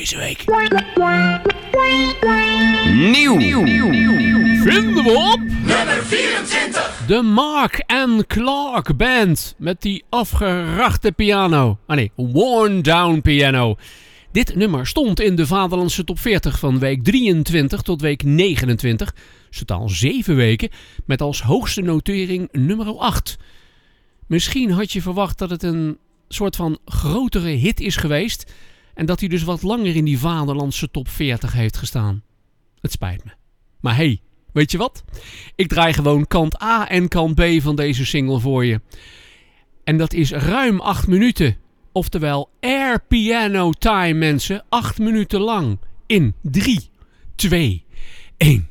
deze week? Nieuw. Vinden we op Nummer 24. de Mark and Clark Band met die afgerachte piano. Worn down piano. Dit nummer stond in de Vaderlandse top 40 van week 23 tot week 29. Dus totaal 7 weken met als hoogste notering nummer 8. Misschien had je verwacht dat het een soort van grotere hit is geweest en dat hij dus wat langer in die Vaderlandse top 40 heeft gestaan. Het spijt me. Maar hey, weet je wat? Ik draai gewoon kant A en kant B van deze single voor je. En dat is ruim 8 minuten. Oftewel air piano time, mensen. 8 minuten lang. In 3, 2, 1.